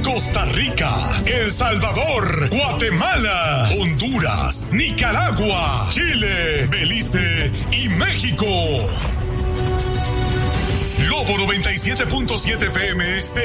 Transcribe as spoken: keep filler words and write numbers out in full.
Costa Rica, El Salvador, Guatemala, Honduras, Nicaragua, Chile, Belice y México. Lobo noventa y siete punto siete F M se